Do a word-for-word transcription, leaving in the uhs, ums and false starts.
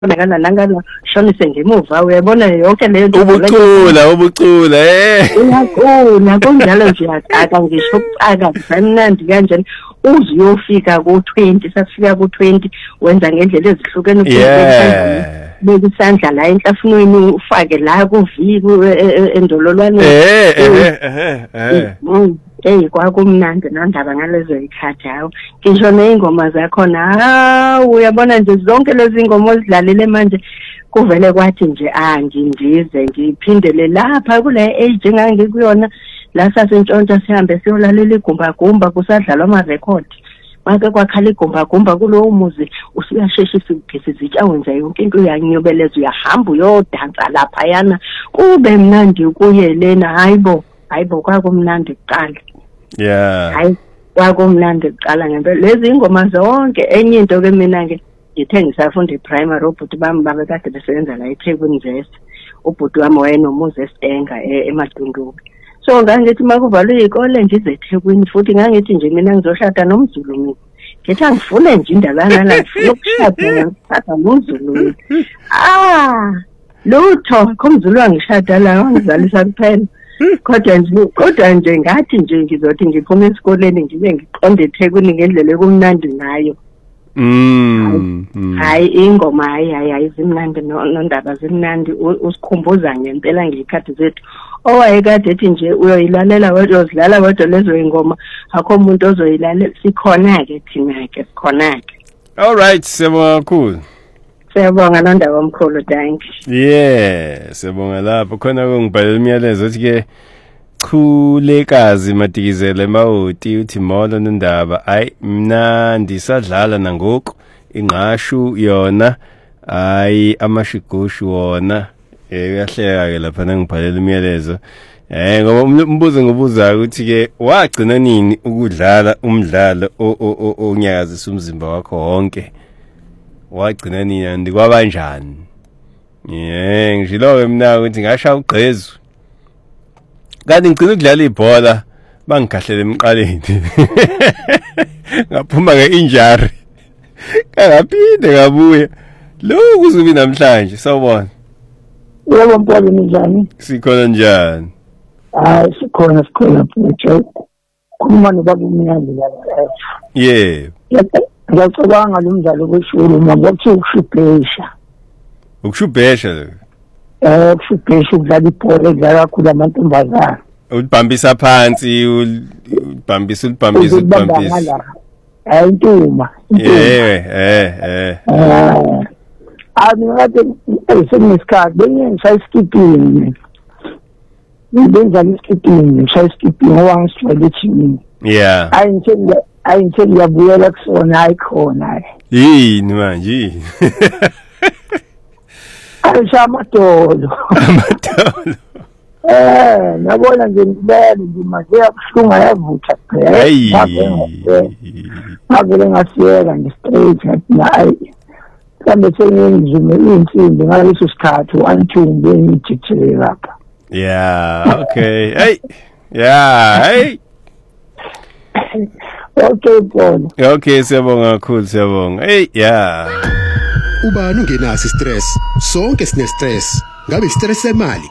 Ngana nangana shonise ngemuva uyabona yonke leyo nto ubucula ubucula eh uyaqona kunjalo nje aka ngisho ukucaka mnandi kanjani uze uyofika ku twenty sasifika ku twenty wenza ngendlela ezihlukene yeah bekisandla la enhlafunweni ufake la kuviku endololwane eh eh eh eh eh kwakumnandi nandaba ngalezo ikhathi hawo ngisho neingoma zakhona ha uyabona nje zonke lezi ngoma ozidlalile manje kuvele kwathi nje ah ngindize ngiphindele lapha kule age engangikuyona la sasentshontsha sihambe siyolalela igumba gumba kusadlalwa ama record make kwakhala igumba gumba kulowo muzi usuyasheshisa ugesi izitsha wenza yonke into uyanyobeleza uyahamba uyodansa lapha yana kube mnandi kuye lena hayibo hayibo kwakumnandi kuqala yeah hayi kwakumnandi kuqala ngempela lezi ingoma zonke enye into ke mina ke ngithe ngisafunda e-primary ubhuti bami babe kade besebenza la eThekwini West ubhuti wami wayenomuzi eSenga eMadunduku so ngangithi makuvalwe ikole nje eThekwini futhi ngangithi nje mina ngizoshada nomZulu mina ngithi angifune nje indaba ngala yokushada ngithatha nomZulu ah lutho komZulu wangishada la wangizalisa kuphela kodwa nje kodwa nje ngathi nje ngizothi ngiphuma esikoleni ngibe ngiqonde eThekwini ngendlela ekumnandi ngayo mm hayi ingoma hayi hayi zimnandi nondaba zimnandi usikhumbuza ngempela ngikhathi zethu owayekade ethi nje uyoyilalela wedwa uzidlala wedwa lezo ingoma akho umuntu ozoyilalela sikhona ke thina ke sikhona ke all right siyabonga kakhulu siyabonga nondaba omkhulu thank you yeah siyabonga lapho khona ngibhalela imiyalezo uthi ke Khulekazi Matikizela Mawuti uthi molo nondaba ayi mina ndisadlala nangoku ingqashu yona ayi amashigushu wona eh uyahleka ke lapha ngibhalela imiyalezo eh ngoba umbuzo ngobuza ukuthi ke wagcina nini ukudlala umdlalo onyakazisa umzimba wakho wonke wagcina nini andikwabanjani yeah ngishilo mina ukuthi ngasha ugqezu kanti ngicina ukudlala ibhola bangikhahlele emqaleni ngaphuma ngeinjury kangaphinde ngabuya lo kuzubi namhlanje sawubona yebo mpolo njani sikhona njani ah sikhona sikhona futhi khuluma nobaba umnyandi la yeah ngiyacabanga lo mdlalo kweshuru ngokuthi ukushubhesha ukushubhesha eh ukushubhesha ukudlala ibhola edlala kakhulu amantombazana ulibhambisa phansi ulibhambisa ulibhambisa ulibhambisa hayi intuma eh eh eh ami ngade esenesikhathi benye ngisayiskipini benza iskipini ngisayiskipini owangiswele chini yeah hayi ngithe hayi ngithe ngiyabuyela kusona hayi khona yini manje ayisamadolo amadolo eh nabona nje ngibele ngimaze yabuhlungu yavutha hey ngavele ngasiyeka ngistraight ngathi hayi kambe sengizume insimbi ngaleso sikhathi uanthumbe ngijithele lapha yeah okay hey yeah hey okay Paul okay siyabonga kakhulu siyabonga hey yeah ubani ungenaso stress sonke sine stress ngabe stress semali